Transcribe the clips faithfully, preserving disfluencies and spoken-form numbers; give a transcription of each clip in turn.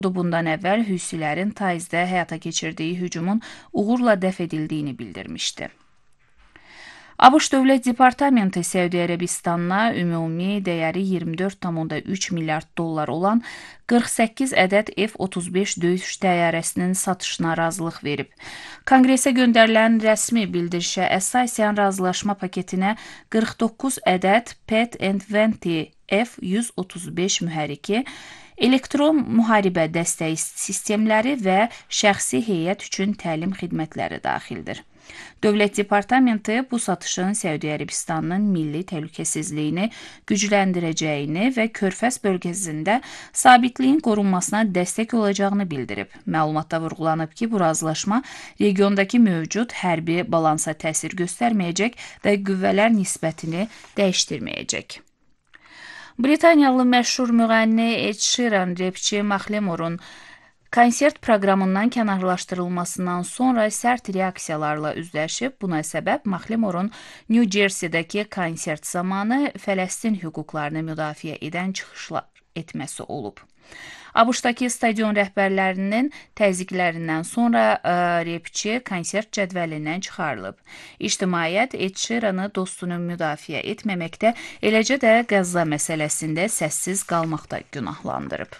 bundan əvvəl Hüsilərin Taizdə həyata keçirdiyi hücumun uğurla dəf edildiyini bildirmişdi. ABŞ Dövlət Departamenti Səudiyyə Ərəbistanına ümumi dəyəri iyirmi dörd nöqtə üç milyard dollar olan qırx səkkiz ədəd F otuz beş döyüş təyyarəsinin satışına razılıq verib. Konqresə göndərilən rəsmi bildirişə əsasən razılaşma paketinə qırx doqquz ədəd Pat and Venti F yüz otuz beş mühərriki, elektron müharibə dəstəyi sistemləri və şəxsi heyət üçün təlim xidmətləri daxildir. Dövlət Departamenti bu satışın Səudiyyə Ərəbistanının milli təhlükəsizliyini gücləndirəcəyini və Körfəz bölgəsində sabitliyin qorunmasına dəstək olacağını bildirib. Məlumatda vurğulanıb ki, bu razılaşma regiondakı mövcud hərbi balansa təsir göstərməyəcək və qüvvələr nisbətini dəyişdirməyəcək. Britaniyalı məşhur müğənni Ed Sheeran rapçi Macklemore'un konsert proqramından kənarlaşdırılmasından sonra sərt reaksiyalarla üzləşib. Buna səbəb Macklemore'un New Jersey-dəki konsert zamanı Fələstin hüquqlarını müdafiə edən çıxışlar etməsi olub. ABŞ-dakı stadion rəhbərlərinin təzyiqlərindən sonra ə, rapçi konsert cədvəlindən çıxarılıb. İctimaiyyət Ed Sheeran'ı dostunu müdafiə etməməkdə, eləcə də Qəzza məsələsində səssiz qalmaqda günahlandırıb.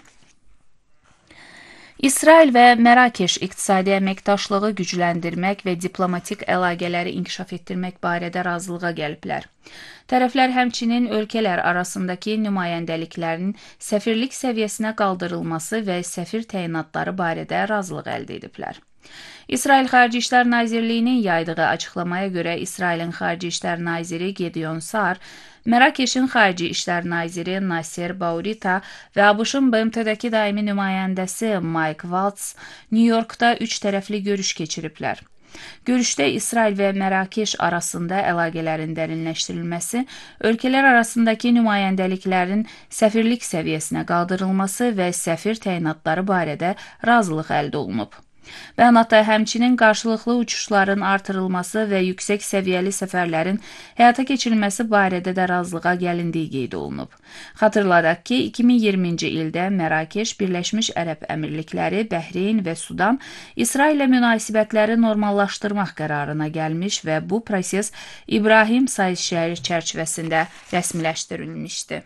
İsrail və Mərakeş iqtisadi əməkdaşlığı gücləndirmək və diplomatik əlaqələri inkişaf etdirmək barədə razılığa gəliblər. Tərəflər həmçinin ölkələr arasındakı nümayəndəliklərin səfirlik səviyyəsinə qaldırılması və səfir təyinatları barədə razılıq əldə ediblər. İsrail Xarici İşlər Nazirliyinin yaydığı açıqlamaya görə İsrailin Xarici İşlər Naziri Gideon Sar, Mərakeşin Xarici İşlər Naziri Nasser Bourita və ABŞ-ın B M T-dəki daimi nümayəndəsi Mike Waltz New Yorkda üç tərəfli görüş keçiriblər. Görüşdə İsrail və Mərakeş arasında əlaqələrin dərinləşdirilməsi, ölkələr arasındakı nümayəndəliklərin səfirlik səviyyəsinə qaldırılması və səfir təyinatları barədə razılıq əldə olunub. Bəyanatda həmçinin qarşılıqlı uçuşların artırılması və yüksək səviyyəli səfərlərin həyata keçirilməsi barədə də razılığa gəlindiyi qeyd olunub. Xatırladaq ki, iki min iyirminci ildə Mərakeş, Birləşmiş Ərəb Əmirlikləri, Bəhreyn və Sudan İsraillə münasibətləri normallaşdırmaq qərarına gəlmiş və bu proses İbrahim sazişləri çərçivəsində rəsmiləşdirilmişdi.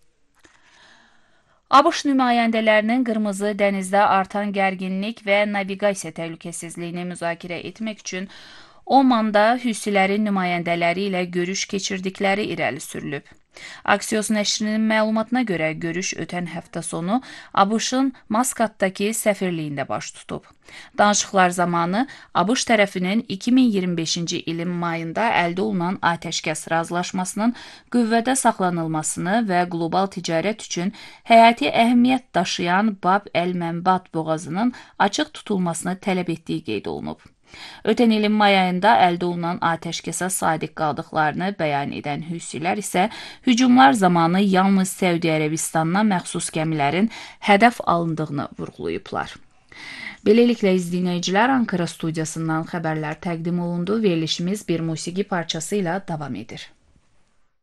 ABŞ nümayəndələrinin Qırmızı dənizdə artan gərginlik və naviqasiya təhlükəsizliyini müzakirə etmək üçün Omanda Hüsilərin nümayəndələri ilə görüş keçirdikləri irəli sürülüb. Axios nəşrinin məlumatına görə görüş ötən həftə sonu ABŞ-ın Maskatdakı səfirliyində baş tutub. Danışıqlar zamanı ABŞ tərəfinin iki min iyirmi beşinci ilin mayında əldə olunan atəşkəs razılaşmasının qüvvədə saxlanılmasını və qlobal ticarət üçün həyati əhəmiyyət daşıyan Bab el-Mənbad boğazının açıq tutulmasını tələb etdiyi qeyd olunub. Ötən ilin may ayında əldə olunan atəşkəsə sadiq qaldıqlarını bəyan edən Hüsilər isə hücumlar zamanı yalnız Səudiyyə Ərəbistanına məxsus gəmilərin hədəf alındığını vurğulayıblar. Beləliklə, izləyicilər, Ankara studiyasından xəbərlər təqdim olundu. Verilişimiz bir musiqi parçası ilə davam edir.